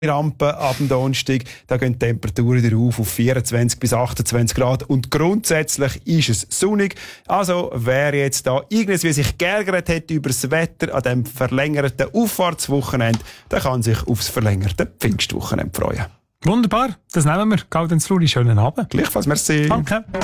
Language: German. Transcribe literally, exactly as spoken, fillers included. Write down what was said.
Rampe ab dem Donnerstag, da gehen die Temperaturen wieder auf auf vierundzwanzig bis achtundzwanzig Grad und grundsätzlich ist es sonnig. Also wer jetzt da irgendwie sich geärgert hat über das Wetter an dem verlängerten Auffahrtswochenende, der kann sich aufs verlängerte Pfingstwochenende freuen. Wunderbar, das nehmen wir. Gaudenz Fluri, schönen Abend. Gleichfalls, merci. Danke.